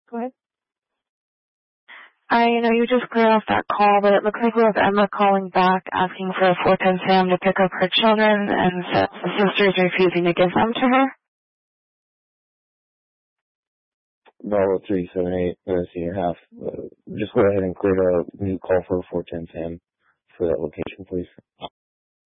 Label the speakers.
Speaker 1: Go ahead.
Speaker 2: I know you just cleared off that call, but it looks like we have Emma calling back asking for a 410 Sam to pick up her children, and says the sister is refusing to give them to her.
Speaker 3: Bravo 378, senior half. Just go ahead and clear a new call for 410 Sam for that location, please.